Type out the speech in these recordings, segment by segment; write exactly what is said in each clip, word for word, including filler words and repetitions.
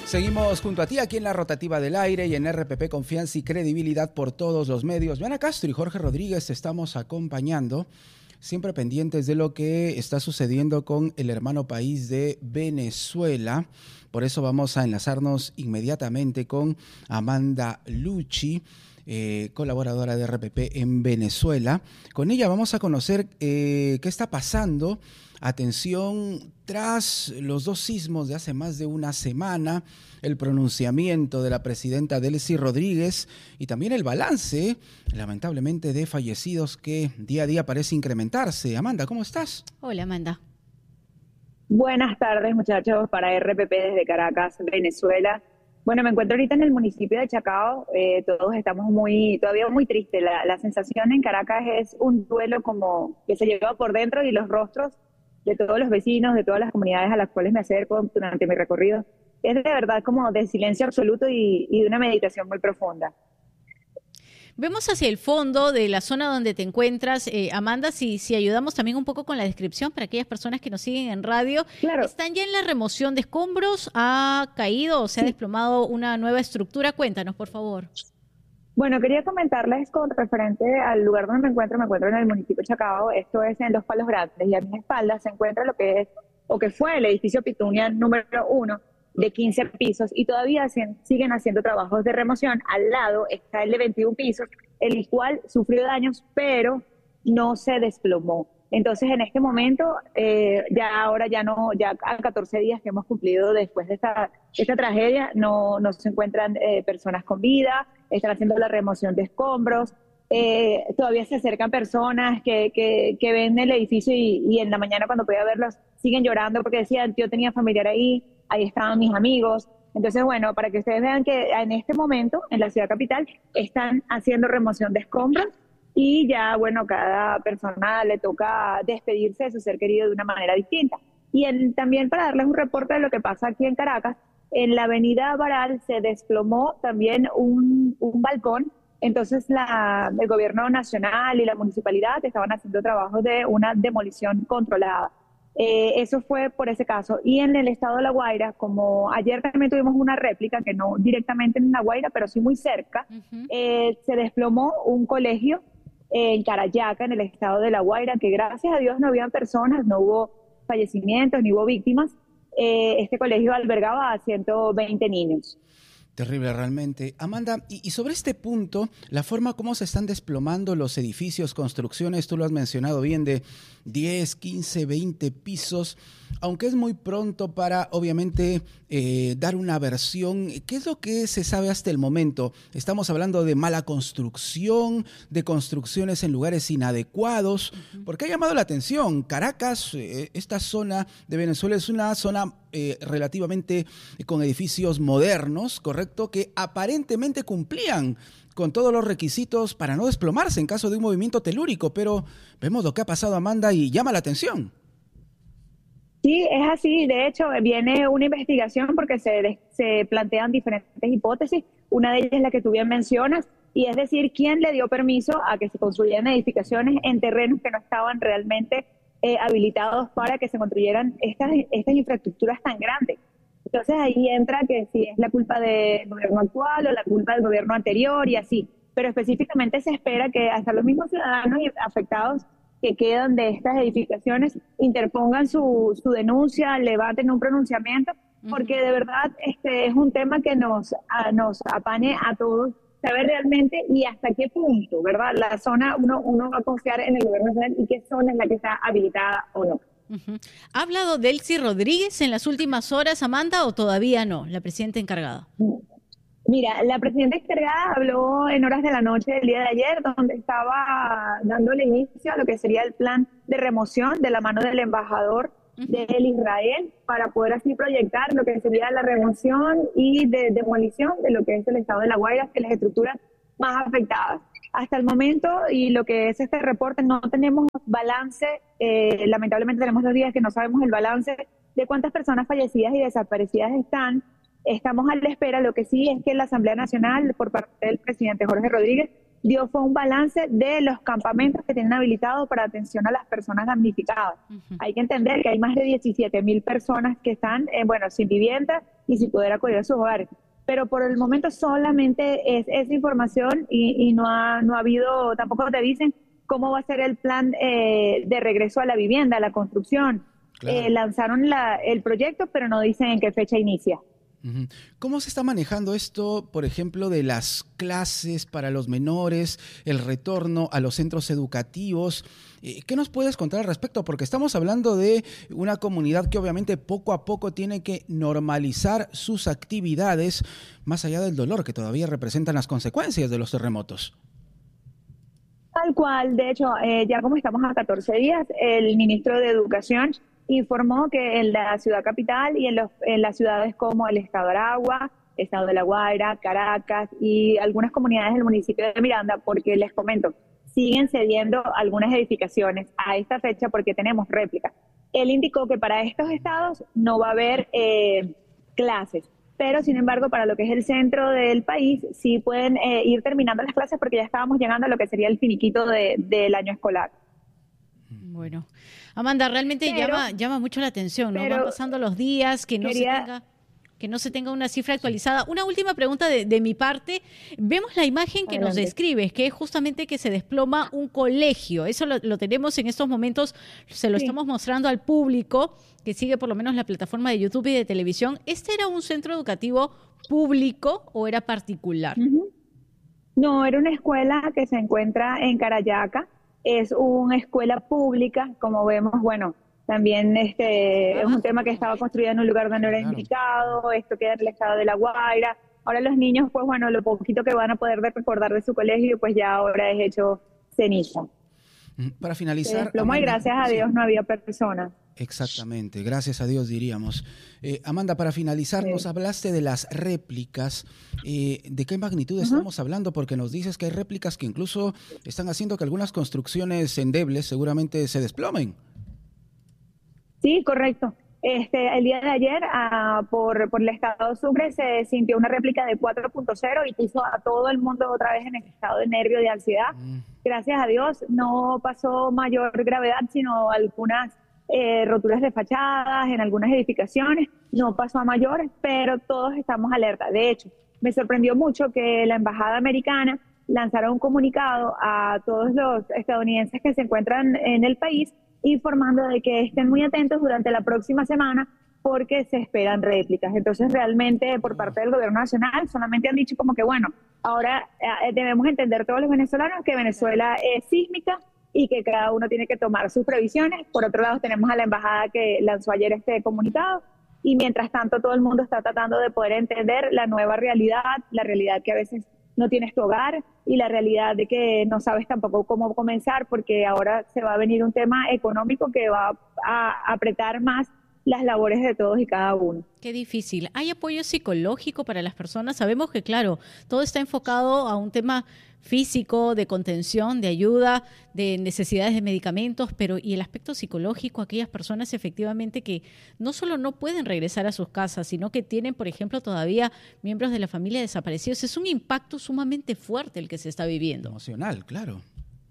Seguimos junto a ti aquí en la Rotativa del Aire y en R P P Confianza y Credibilidad por todos los medios. Diana Castro y Jorge Rodríguez te estamos acompañando, siempre pendientes de lo que está sucediendo con el hermano país de Venezuela. Por eso vamos a enlazarnos inmediatamente con Amanda Lucci, eh, colaboradora de R P P en Venezuela. Con ella vamos a conocer eh, qué está pasando. Atención, tras los dos sismos de hace más de una semana, el pronunciamiento de la presidenta Delcy Rodríguez y también el balance, lamentablemente, de fallecidos que día a día parece incrementarse. Amanda, ¿cómo estás? Hola, Amanda. Buenas tardes, muchachos, para R P P desde Caracas, Venezuela. Bueno, me encuentro ahorita en el municipio de Chacao. Eh, todos estamos muy, todavía muy tristes. La, la sensación en Caracas es un duelo como que se lleva por dentro y los rostros de todos los vecinos, de todas las comunidades a las cuales me acerco durante mi recorrido. Es de verdad como de silencio absoluto y, y de una meditación muy profunda. Vemos hacia el fondo de la zona donde te encuentras. Eh, Amanda, si, si ayudamos también un poco con la descripción para aquellas personas que nos siguen en radio. Claro. ¿Están ya en la remoción de escombros? ¿Ha caído o se ha Sí. desplomado una nueva estructura? Cuéntanos, por favor. Bueno, quería comentarles con referente al lugar donde me encuentro. Me encuentro en el municipio de Chacao. Esto es en Los Palos Grandes y a mi espalda se encuentra lo que es, o que fue el edificio Pitunia número uno de quince pisos y todavía hacen, siguen haciendo trabajos de remoción. Al lado está el de veintiún pisos, el cual sufrió daños, pero no se desplomó. Entonces, en este momento, eh, ya ahora ya no, ya a catorce días que hemos cumplido después de esta, esta tragedia, no, no se encuentran eh, personas con vida, están haciendo la remoción de escombros, eh, todavía se acercan personas que, que, que ven el edificio y, y en la mañana cuando podía verlos siguen llorando porque decían, yo tenía familiar ahí, ahí estaban mis amigos. Entonces, bueno, para que ustedes vean que en este momento, en la ciudad capital, están haciendo remoción de escombros y ya, bueno, cada persona le toca despedirse de su ser querido de una manera distinta. Y en, también para darles un reporte de lo que pasa aquí en Caracas, en la avenida Baral se desplomó también un, un balcón. Entonces, la, el gobierno nacional y la municipalidad estaban haciendo trabajos de una demolición controlada. Eh, eso fue por ese caso. Y en el estado de La Guaira, como ayer también tuvimos una réplica, que no directamente en La Guaira, pero sí muy cerca, uh-huh. eh, se desplomó un colegio eh, en Carayaca, en el estado de La Guaira, que gracias a Dios no habían personas, no hubo fallecimientos, ni hubo víctimas. Eh, este colegio albergaba a ciento veinte niños. Terrible realmente. Amanda, y, y sobre este punto, la forma como se están desplomando los edificios, construcciones, tú lo has mencionado bien, de diez, quince, veinte pisos, aunque es muy pronto para, obviamente, eh, dar una versión. ¿Qué es lo que se sabe hasta el momento? ¿Estamos hablando de mala construcción, de construcciones en lugares inadecuados? Uh-huh. Porque ha llamado la atención. Caracas, eh, esta zona de Venezuela es una zona eh, relativamente eh, con edificios modernos, ¿correcto? Que aparentemente cumplían con todos los requisitos para no desplomarse en caso de un movimiento telúrico, pero vemos lo que ha pasado, Amanda, y llama la atención. Sí, es así. De hecho, viene una investigación porque se, se plantean diferentes hipótesis. Una de ellas es la que tú bien mencionas, y es decir, quién le dio permiso a que se construyeran edificaciones en terrenos que no estaban realmente eh, habilitados para que se construyeran estas, estas infraestructuras tan grandes. Entonces ahí entra que si es la culpa del gobierno actual o la culpa del gobierno anterior y así. Pero específicamente se espera que hasta los mismos ciudadanos afectados que quedan de estas edificaciones interpongan su, su denuncia, levanten un pronunciamiento, porque de verdad este es un tema que nos, a, nos apane a todos, saber realmente y hasta qué punto, ¿verdad? La zona, uno, uno va a confiar en el gobierno nacional y qué zona es la que está habilitada o no. Uh-huh. ¿Ha hablado Delcy Rodríguez en las últimas horas, Amanda, o todavía no, la presidenta encargada? Mira, la presidenta encargada habló en horas de la noche del día de ayer, donde estaba dándole inicio a lo que sería el plan de remoción de la mano del embajador uh-huh. del Israel, para poder así proyectar lo que sería la remoción y de demolición de lo que es el estado de La Guaira, que las estructuras más afectadas. Hasta el momento, y lo que es este reporte, no tenemos balance, eh, lamentablemente tenemos dos días que no sabemos el balance de cuántas personas fallecidas y desaparecidas están. Estamos a la espera. Lo que sí es que la Asamblea Nacional, por parte del presidente Jorge Rodríguez, dio fue un balance de los campamentos que tienen habilitados para atención a las personas damnificadas. Uh-huh. Hay que entender que hay más de diecisiete mil personas que están, eh, bueno, sin vivienda y sin poder acudir a sus hogares. Pero por el momento solamente es esa información y, y no, ha, no ha habido, tampoco te dicen cómo va a ser el plan eh, de regreso a la vivienda, a la construcción. Claro. Eh, lanzaron la, el proyecto, pero no dicen en qué fecha inicia. ¿Cómo se está manejando esto, por ejemplo, de las clases para los menores, el retorno a los centros educativos? ¿Qué nos puedes contar al respecto? Porque estamos hablando de una comunidad que obviamente poco a poco tiene que normalizar sus actividades, más allá del dolor que todavía representan las consecuencias de los terremotos. Tal cual, de hecho, eh, ya como estamos a catorce días, el ministro de Educación informó que en la ciudad capital y en, los, en las ciudades como el Estado de Aragua, Estado de La Guaira, Caracas y algunas comunidades del municipio de Miranda, porque les comento, siguen cediendo algunas edificaciones a esta fecha porque tenemos réplicas. Él indicó que para estos estados no va a haber eh, clases, pero sin embargo para lo que es el centro del país sí pueden eh, ir terminando las clases porque ya estábamos llegando a lo que sería el finiquito de, del año escolar. Bueno, Amanda, realmente pero, llama, llama mucho la atención, ¿no? Van pasando los días, que no quería, se tenga, que no se tenga una cifra actualizada. Una última pregunta de, de mi parte. Vemos la imagen que adelante. Nos describes, que es justamente que se desploma un colegio. Eso lo, lo tenemos en estos momentos, se lo sí. estamos mostrando al público, que sigue por lo menos la plataforma de YouTube y de televisión. ¿Este era un centro educativo público o era particular? Uh-huh. No, era una escuela que se encuentra en Carayaca. Es una escuela pública, como vemos, bueno, también este es un tema que estaba construido en un lugar donde no era indicado, esto queda en el estado de La Guaira. Ahora los niños, pues bueno, lo poquito que van a poder recordar de su colegio, pues ya ahora es hecho ceniza. Para finalizar... Desplomó y gracias a Dios sí. no había personas. Exactamente, gracias a Dios diríamos. Eh, Amanda, para finalizar, sí. nos hablaste de las réplicas. Eh, ¿De qué magnitud uh-huh. estamos hablando? Porque nos dices que hay réplicas que incluso están haciendo que algunas construcciones endebles seguramente se desplomen. Sí, correcto. Este, el día de ayer, uh, por, por el estado Sucre, se sintió una réplica de cuatro punto cero y puso a todo el mundo otra vez en el estado de nervio, de ansiedad. Mm. Gracias a Dios no pasó mayor gravedad, sino algunas eh, roturas de fachadas en algunas edificaciones. No pasó a mayores, pero todos estamos alerta. De hecho, me sorprendió mucho que la embajada americana lanzara un comunicado a todos los estadounidenses que se encuentran en el país, informando de que estén muy atentos durante la próxima semana porque se esperan réplicas. Entonces, realmente, por parte del gobierno nacional, solamente han dicho como que, bueno, ahora eh, debemos entender todos los venezolanos que Venezuela es sísmica y que cada uno tiene que tomar sus previsiones. Por otro lado, tenemos a la embajada que lanzó ayer este comunicado y mientras tanto todo el mundo está tratando de poder entender la nueva realidad, la realidad que a veces no tienes tu hogar y la realidad de que no sabes tampoco cómo comenzar porque ahora se va a venir un tema económico que va a apretar más las labores de todos y cada uno. Qué difícil. ¿Hay apoyo psicológico para las personas? Sabemos que, claro, todo está enfocado a un tema físico, de contención, de ayuda, de necesidades de medicamentos, pero ¿y el aspecto psicológico? Aquellas personas efectivamente que no solo no pueden regresar a sus casas, sino que tienen, por ejemplo, todavía miembros de la familia desaparecidos. Es un impacto sumamente fuerte el que se está viviendo. Emocional, claro.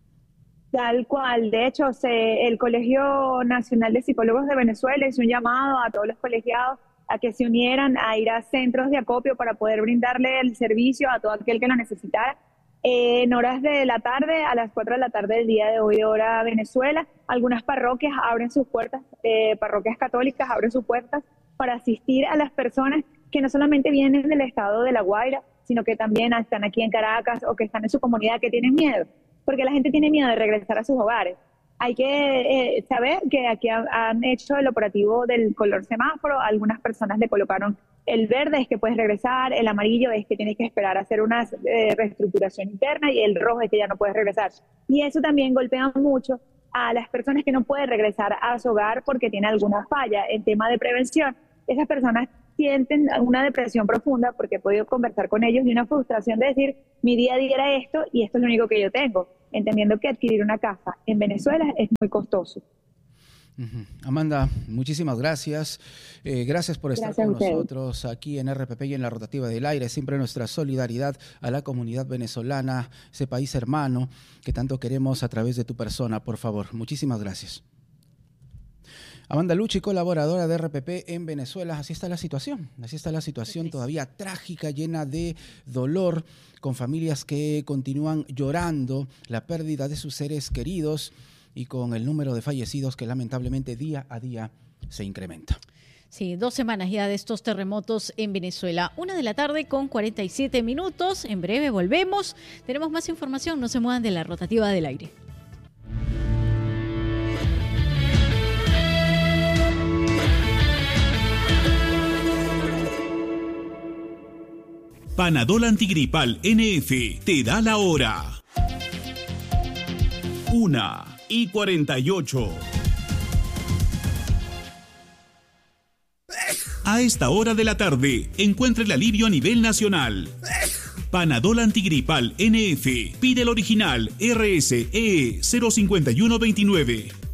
Tal cual. De hecho, se, el Colegio Nacional de Psicólogos de Venezuela hizo un llamado a todos los colegiados a que se unieran a ir a centros de acopio para poder brindarle el servicio a todo aquel que lo necesitara. Eh, en horas de la tarde, a las cuatro de la tarde del día de hoy, de hora Venezuela, algunas parroquias abren sus puertas, eh, parroquias católicas abren sus puertas para asistir a las personas que no solamente vienen del estado de La Guaira, sino que también están aquí en Caracas o que están en su comunidad, que tienen miedo, porque la gente tiene miedo de regresar a sus hogares. Hay que eh, saber que aquí ha, han hecho el operativo del color semáforo, algunas personas le colocaron el verde, es que puedes regresar, el amarillo es que tienes que esperar a hacer una eh, reestructuración interna y el rojo es que ya no puedes regresar. Y eso también golpea mucho a las personas que no pueden regresar a su hogar porque tienen alguna falla en tema de prevención. Esas personas sienten una depresión profunda porque he podido conversar con ellos y una frustración de decir, mi día a día era esto y esto es lo único que yo tengo, entendiendo que adquirir una casa en Venezuela es muy costoso. Uh-huh. Amanda, muchísimas gracias. Eh, gracias por estar gracias con nosotros aquí en R P P y en la Rotativa del Aire. Siempre nuestra solidaridad a la comunidad venezolana, ese país hermano que tanto queremos a través de tu persona, por favor. Muchísimas gracias. Amanda Lucci, colaboradora de R P P en Venezuela. Así está la situación, así está la situación todavía trágica, llena de dolor, con familias que continúan llorando la pérdida de sus seres queridos y con el número de fallecidos que lamentablemente día a día se incrementa. Sí, dos semanas ya de estos terremotos en Venezuela. Una de la tarde con cuarenta y siete minutos. En breve volvemos. Tenemos más información. No se muevan de la rotativa del aire. Panadol Antigripal N F te da la hora. Una y cuarenta y ocho. A esta hora de la tarde, encuentra el alivio a nivel nacional. Panadol Antigripal N F. Pide el original R S E cero cinco uno dos nueve.